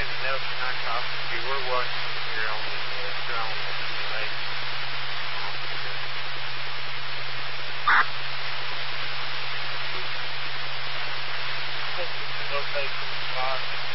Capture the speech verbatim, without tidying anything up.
in Nelson, not talking to you. We're watching here on the uh, drone simulation. Location spot.